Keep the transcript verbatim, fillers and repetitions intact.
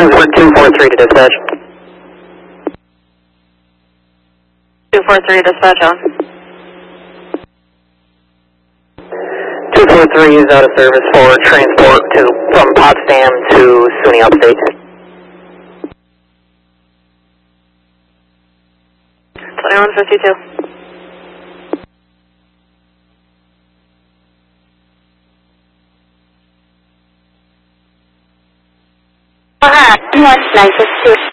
Johannesburg two four three to dispatch. two four three, dispatch on. two four three is out of service for transport to from Potsdam to SUNY Upstate. twenty-one fifty-two. One licensed